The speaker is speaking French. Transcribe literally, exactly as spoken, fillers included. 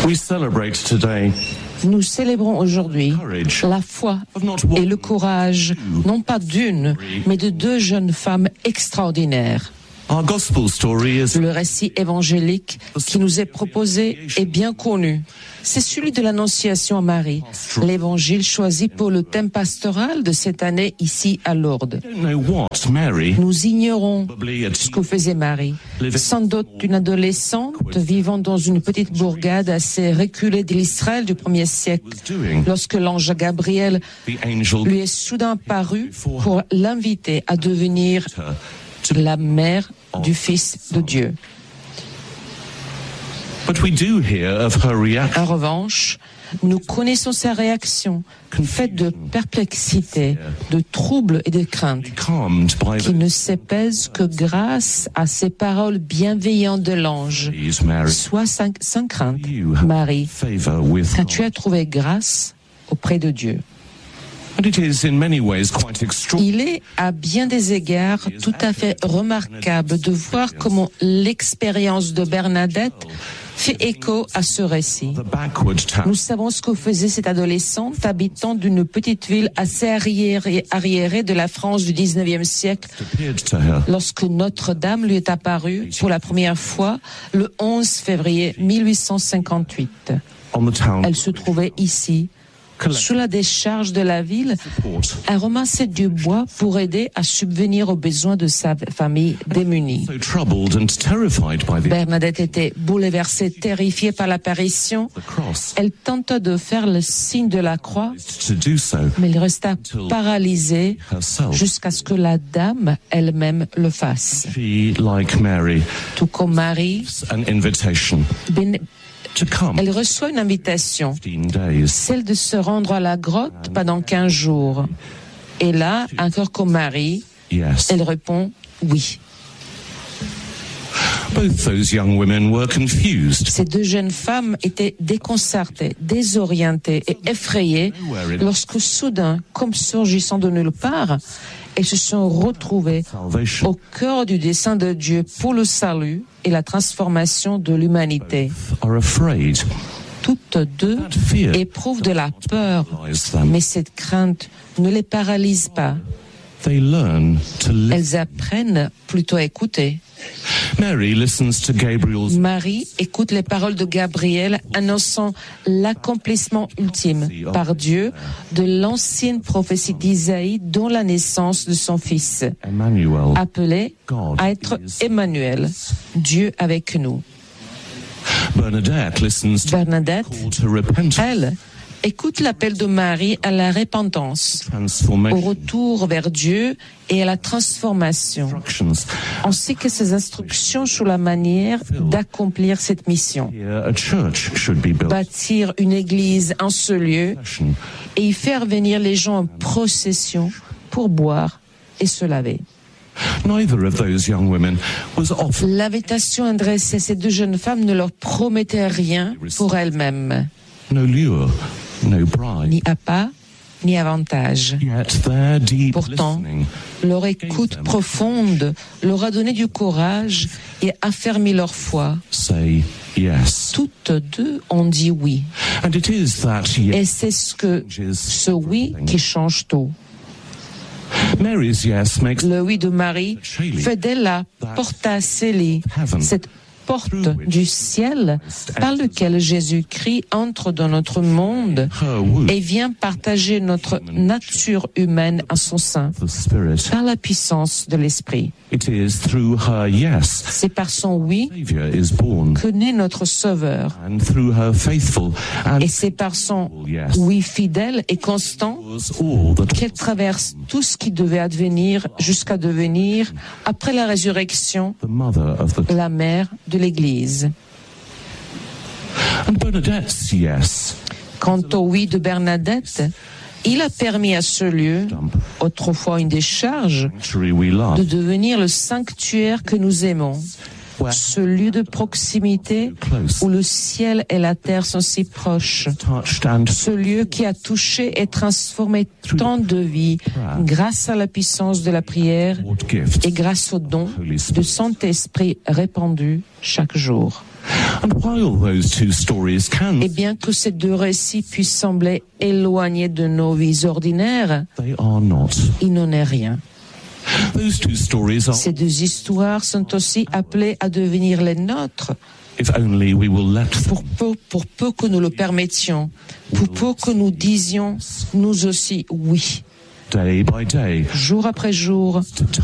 We celebrate today Nous célébrons aujourd'hui la foi et le courage, non pas d'une, mais de deux jeunes femmes extraordinaires. our gospel story is Le récit évangélique qui nous est proposé est bien connu. C'est celui de l'Annonciation à Marie, l'évangile choisi pour le thème pastoral de cette année ici à Lourdes. I don't know what Mary, Nous ignorons probably a ce que faisait Marie, sans doute une adolescente vivant dans une petite bourgade assez reculée de l'Israël du premier siècle, lorsque l'ange Gabriel the angel lui est soudain apparu pour l'inviter à devenir la mère du Fils de Dieu. But we do hear of her reaction. En revanche, nous connaissons sa réaction, faite de perplexité, de trouble et de crainte, Calmed by qui the ne s'épaise que grâce à ces paroles bienveillantes de l'ange. Please, Mary, Sois sans, sans crainte, Marie, favor with car tu God. as trouvé grâce auprès de Dieu. And it is in many ways quite extraordinary. Il est à bien des égards tout à fait remarquable de voir comment l'expérience de Bernadette fait écho à ce récit. The backward town Nous savons ce que faisait cette adolescente habitant d'une petite ville assez arriérée, arriérée de la France du dix-neuvième siècle appeared to her. lorsque Notre-Dame lui est apparue pour la première fois le onze février mille huit cent cinquante-huit. On the town Elle se trouvait ici, sous la décharge de la ville, support. à ramasser du bois pour aider à subvenir aux besoins de sa famille démunie. So troubled and terrified by the Bernadette était bouleversée, terrifiée par l'apparition. cross. Elle tenta de faire le signe de la croix, To do so mais elle resta paralysée herself. jusqu'à ce que la dame elle-même le fasse. She, like Mary, Tout comme Marie, an invitation ben- to come elle reçoit une invitation, fifteen days. celle de se rendre à la grotte pendant quinze jours. Et là, encore comme Marie, Yes. elle répond oui. Both those young women were confused. Ces deux jeunes femmes étaient déconcertées, désorientées et effrayées lorsque soudain, comme surgissant de nulle part, elles se sont retrouvées Salvation. au cœur du dessein de Dieu pour le salut et la transformation de l'humanité. Are afraid. Toutes deux That fear éprouvent de la peur, paralyzes them. mais cette crainte ne les paralyse pas. They learn to listen. Elles apprennent plutôt à écouter. Mary listens to Gabriel's Marie écoute les paroles de Gabriel annonçant l'accomplissement ultime par Dieu de l'ancienne prophétie d'Isaïe dont la naissance de son fils, Emmanuel. appelé God à être is- Emmanuel, Dieu avec nous. Bernadette listens to Bernadette, call to repentance, elle, écoute l'appel de Marie à la repentance, au transformation, retour vers Dieu et à la transformation. instructions. On sait que ces instructions sont la manière d'accomplir cette mission. Here, a church should be built. Bâtir une église en ce lieu et y faire venir les gens en procession pour boire et se laver. Neither of those young women was offered L'invitation adressée à ces deux jeunes femmes ne leur promettait rien pour elles-mêmes, no lure, no bribe. ni appât, ni avantage. Yet their deep Pourtant, listening leur écoute profonde leur a donné du courage et affermi leur foi. say yes. Toutes deux ont dit oui. And it is that Et yes c'est ce que, ce oui qui change tout. Mary's yes makes Le oui de Marie fait d'elle la porta celi, cette porte du ciel par lequel Jésus-Christ entre dans notre monde her womb et vient partager notre nature humaine à son sein the Spirit. par la puissance de l'Esprit. It is through her yes C'est par son oui Savior is born, que naît notre Sauveur. and through her faithful and Et c'est par son yes oui fidèle et constant was all that qu'elle traverse tout ce qui devait advenir jusqu'à devenir, après la résurrection, the mother of the la mère de l'Église. and Bernadette's yes Quant au oui de Bernadette, il a permis à ce lieu, autrefois une décharge, sanctuary we de love devenir le sanctuaire que nous aimons, ce lieu de proximité où le ciel et la terre sont si proches, touched and ce lieu qui a touché et transformé tant de vies grâce à la puissance de la prière Lord gift et grâce au don de Saint-Esprit répandu chaque jour. And while those two stories can, Et bien que ces deux récits puissent sembler éloignés de nos vies ordinaires, they are not. il n'en est rien. Those two stories are, Ces deux histoires sont aussi appelées à devenir les nôtres, if only we will let them. pour peu, pour peu que nous le permettions, pour peu que nous disions nous aussi oui, Day by day, jour après jour,